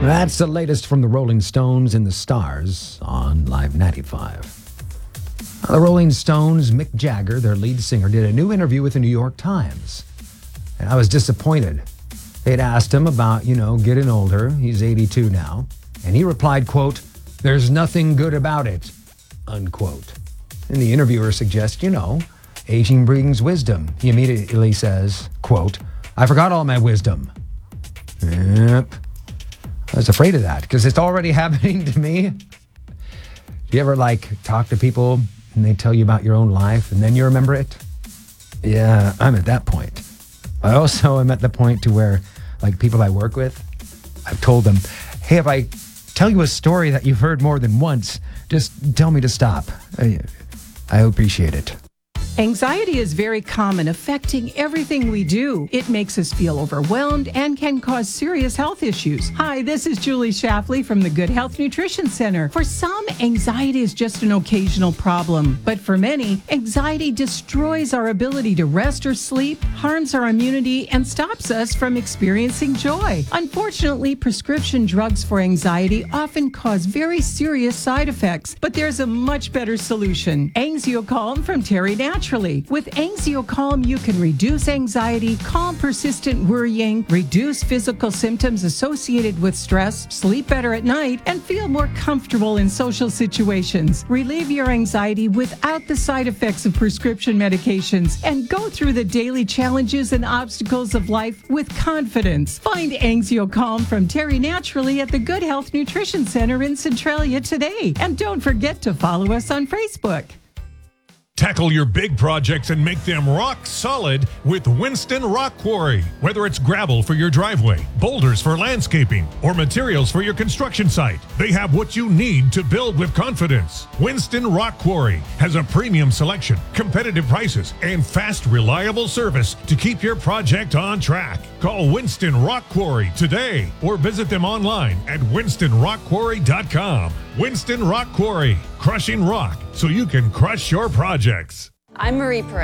That's the latest from the Rolling Stones and the Stars on Live 95. The Rolling Stones' Mick Jagger, their lead singer, did a new interview with the New York Times. And I was disappointed. They'd asked him about, getting older. He's 82 now. And he replied, quote, "There's nothing good about it," unquote. And the interviewer suggests, aging brings wisdom. He immediately says, quote, "I forgot all my wisdom." Yep. I was afraid of that because it's already happening to me. Do you ever talk to people and they tell you about your own life and then you remember it? Yeah, I'm at that point. I also am at the point to where people I work with, I've told them, hey, if I tell you a story that you've heard more than once, just tell me to stop. I appreciate it. Anxiety is very common, affecting everything we do. It makes us feel overwhelmed and can cause serious health issues. Hi, this is Julie Shafley from the Good Health Nutrition Center. For some, anxiety is just an occasional problem. But for many, anxiety destroys our ability to rest or sleep, harms our immunity, and stops us from experiencing joy. Unfortunately, prescription drugs for anxiety often cause very serious side effects. But there's a much better solution. Angziocalm from Terry Naturally. With Angziocalm, you can reduce anxiety, calm persistent worrying, reduce physical symptoms associated with stress, sleep better at night, and feel more comfortable in social situations. Relieve your anxiety without the side effects of prescription medications and go through the daily challenges and obstacles of life with confidence. Find Angziocalm from Terry Naturally at the Good Health Nutrition Center in Centralia today. And don't forget to follow us on Facebook. Tackle your big projects and make them rock solid with Winston Rock Quarry. Whether it's gravel for your driveway, boulders for landscaping, or materials for your construction site, they have what you need to build with confidence. Winston Rock Quarry has a premium selection, competitive prices, and fast, reliable service to keep your project on track. Call Winston Rock Quarry today or visit them online at winstonrockquarry.com. Winston Rock Quarry, crushing rock so you can crush your projects. I'm Marie Perez.